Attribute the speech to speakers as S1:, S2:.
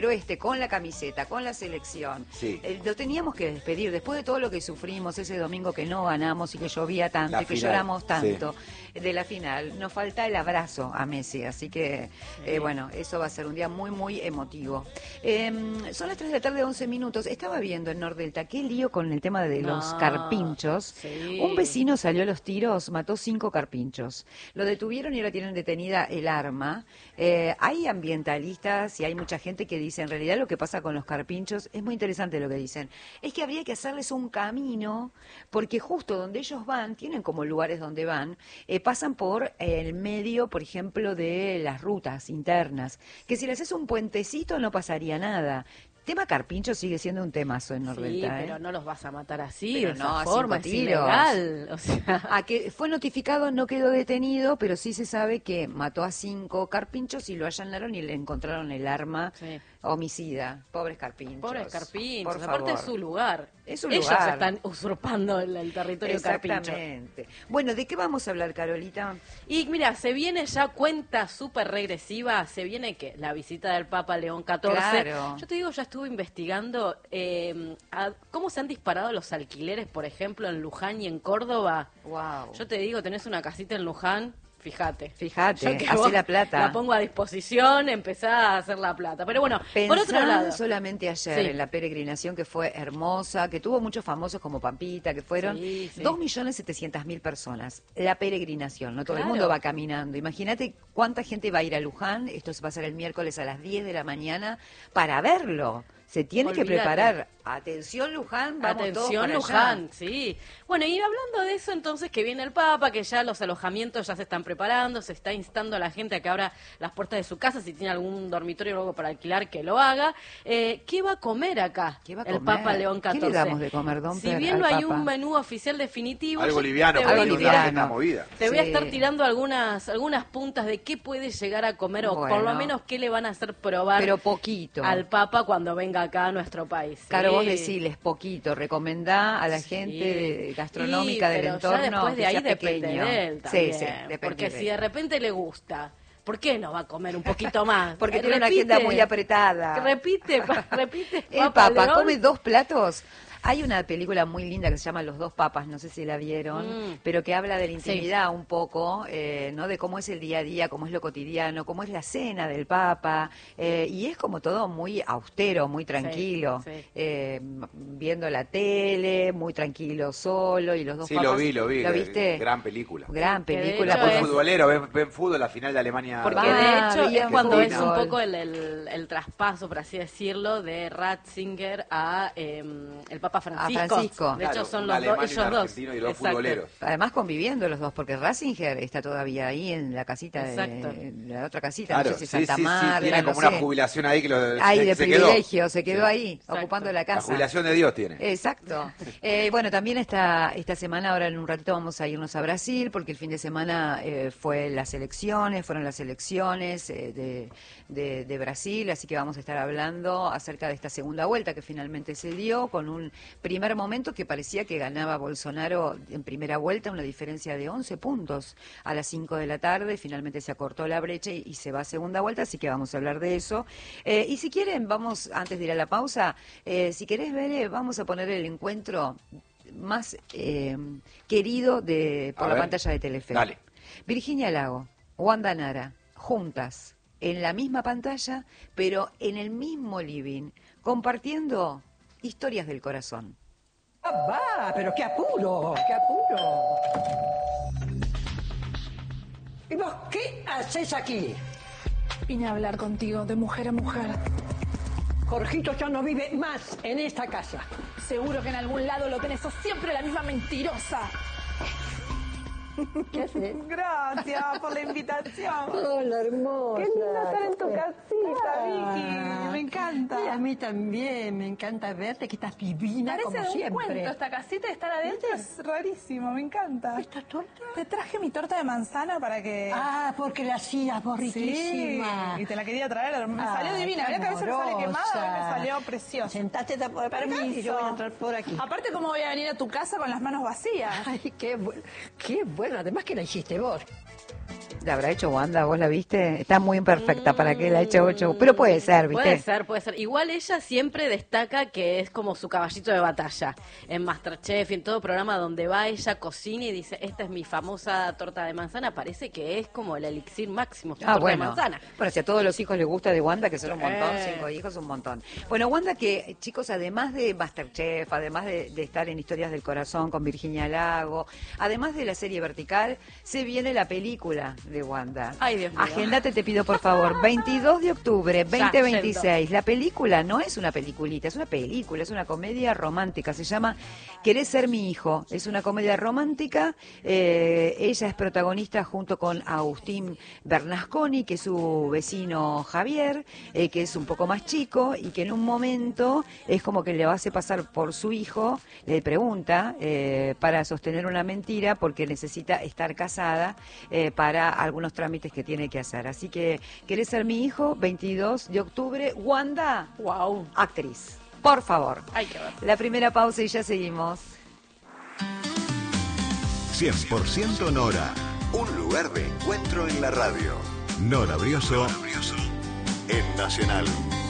S1: Pero con la camiseta, con la selección, lo teníamos que despedir después de todo lo que sufrimos ese domingo que no ganamos y que llovía tanto y que lloramos tanto de la final. Nos falta el abrazo a Messi, así que bueno, eso va a ser un día muy, muy emotivo. Son las 3 de la tarde, 11 minutos. Estaba viendo en Nordelta qué lío con el tema de los carpinchos. Un vecino salió a los tiros, mató 5 carpinchos. Lo detuvieron y ahora tienen detenida el arma. Hay ambientalistas y hay mucha gente que dice, en realidad lo que pasa con los carpinchos, es muy interesante lo que dicen, es que habría que hacerles un camino, porque justo donde ellos van, tienen como lugares donde van, pasan por el medio, por ejemplo, de las rutas internas, que si le haces un puentecito no pasaría nada. Tema carpincho sigue siendo un temazo en Nordelta.
S2: Sí, pero no los vas a matar así,
S1: pero
S2: de esa
S1: no,
S2: forma, es ilegal. O sea...
S1: A que fue notificado, no quedó detenido, pero sí se sabe que mató a 5 carpinchos y lo allanaron y le encontraron el arma homicida. Pobres carpinchos.
S2: Pobres carpinchos,
S1: por
S2: aparte
S1: favor.
S2: es su lugar.
S1: Es su
S2: Ellos
S1: lugar.
S2: están usurpando el territorio carpincho.
S1: Exactamente. Bueno, ¿de qué vamos a hablar, Carolita?
S2: Y mira, se viene ya cuenta súper regresiva, se viene que la visita del Papa León XIV.
S1: Claro.
S2: Yo te digo, ya estuve investigando cómo se han disparado los alquileres, por ejemplo, en Luján y en Córdoba.
S1: Wow.
S2: Yo te digo, tenés una casita en Luján, fíjate,
S1: así la plata.
S2: La pongo a disposición, empezá a hacer la plata. Pero bueno, por otro lado,
S1: solamente ayer en la peregrinación, que fue hermosa, que tuvo muchos famosos como Pampita, que fueron 2.700.000 personas. La peregrinación, no todo el mundo va caminando. Imagínate cuánta gente va a ir a Luján, esto va a ser el miércoles a las 10 de la mañana, para verlo. Se tiene que preparar. Atención, Luján, vamos todos para allá.
S2: Luján, sí. Bueno, y hablando de eso, entonces, que viene el Papa, que ya los alojamientos ya se están preparando, se está instando a la gente a que abra las puertas de su casa, si tiene algún dormitorio o algo para alquilar, que lo haga. ¿Qué va a comer acá el Papa León XIV?
S1: ¿Qué le damos de comer, don
S2: Si bien no hay un menú oficial definitivo...
S3: Algo liviano,
S1: una
S3: movida.
S2: Te voy a estar tirando algunas puntas de qué puede llegar a comer, o por lo menos qué le van a hacer probar
S1: pero poquito
S2: al Papa cuando venga acá a nuestro país.
S1: Claro, vos decirles poquito, recomendá a la gente gastronómica del entorno.
S2: Ya después de ahí depende de él también.
S1: Depende
S2: porque
S1: de
S2: si de repente le gusta, ¿por qué no va a comer un poquito más?
S1: Porque tiene una agenda muy apretada.
S2: Repite.
S1: El Papa come 2 platos. Hay una película muy linda que se llama Los dos papas, no sé si la vieron, pero que habla de la intimidad un poco, ¿no? De cómo es el día a día, cómo es lo cotidiano, cómo es la cena del papa, y es como todo muy austero, muy tranquilo, viendo la tele, muy tranquilo solo, y los dos papas...
S3: lo vi.
S1: ¿Lo viste?
S3: Gran película.
S1: Gran película.
S3: Muy futbolero, ven fútbol, la final de Alemania.
S2: Porque de hecho es cuando es un
S1: fútbol.
S2: poco el traspaso, por así decirlo, de Ratzinger a el Papa Francisco. De hecho son ellos dos.
S3: Y los futboleros.
S1: Además conviviendo los dos, porque Ratzinger está todavía ahí en la casita de la otra casita,
S3: claro,
S1: no sé si Santa Marta.
S3: Tiene como una jubilación ahí que
S1: de privilegio, se quedó ahí, ocupando la casa.
S3: La jubilación de Dios tiene.
S1: Exacto. Bueno, también esta semana, ahora en un ratito vamos a irnos a Brasil, porque el fin de semana fueron las elecciones de Brasil, así que vamos a estar hablando acerca de esta segunda vuelta que finalmente se dio, con un primer momento que parecía que ganaba Bolsonaro en primera vuelta, una diferencia de 11 puntos a las 5 de la tarde, finalmente se acortó la brecha y se va a segunda vuelta, así que vamos a hablar de eso. Y si quieren, vamos, antes de ir a la pausa, si querés ver, vamos a poner el encuentro más querido por la pantalla de Telefe.
S3: Dale.
S1: Virginia Lago, Wanda Nara, juntas, en la misma pantalla, pero en el mismo living, compartiendo historias del corazón.
S4: ¡Va! ¡Pero qué apuro! ¡Qué apuro! ¿Y vos qué haces aquí?
S5: Vine a hablar contigo de mujer a mujer.
S4: Jorgito ya no vive más en esta casa.
S5: Seguro que en algún lado lo tenés, sos siempre la misma mentirosa.
S4: ¿Qué haces?
S5: Gracias por la invitación.
S4: Hola, hermosa.
S5: Qué lindo estar en tu casita, Vicky. Me encanta.
S4: Y a mí también, me encanta verte, que estás divina
S5: Parece
S4: como
S5: de un
S4: siempre.
S5: cuento esta casita y estar adentro es rarísimo, me encanta.
S4: ¿Esta torta?
S5: Te traje mi torta de manzana para que...
S4: Ah, porque la hacías vos riquísima.
S5: Sí, y te la quería traer, me salió divina. Mirá que a veces me sale quemada, hoy me salió preciosa.
S4: Sentate por acá y yo voy a entrar por aquí.
S5: Aparte, ¿cómo voy a venir a tu casa con las manos vacías?
S4: Ay, qué bueno, además que la hiciste vos.
S1: ¿La habrá hecho Wanda? ¿Vos la viste? Está muy imperfecta para que la haya hecho, pero puede ser, ¿viste?
S2: Puede ser. Igual ella siempre destaca que es como su caballito de batalla. En MasterChef y en todo programa donde va ella, cocina y dice, esta es mi famosa torta de manzana, parece que es como el elixir máximo, torta de manzana.
S1: Bueno, si a todos los hijos les gusta de Wanda, que son un montón, 5 hijos, un montón. Bueno, Wanda que, chicos, además de MasterChef, además de estar en Historias del Corazón con Virginia Lago, además de la serie Vertical, se viene la película de Wanda.
S2: Ay, Dios mío.
S1: Agéndate, te pido por favor, 22 de octubre, 2026. La película no es una peliculita, es una película, es una comedia romántica. Se llama Querés ser mi hijo. Es una comedia romántica. Ella es protagonista junto con Agustín Bernasconi, que es su vecino Javier, que es un poco más chico y que en un momento es como que le hace pasar por su hijo, le pregunta para sostener una mentira porque necesita estar casada para algunos trámites que tiene que hacer. Así que, ¿querés ser mi hijo? 22 de octubre. Wanda,
S2: wow,
S1: actriz. Por favor.
S2: Hay que ver.
S1: La primera pausa y ya seguimos.
S6: 100% Nora.
S7: Un lugar de encuentro en la radio.
S6: Nora Brioso
S7: en Nacional.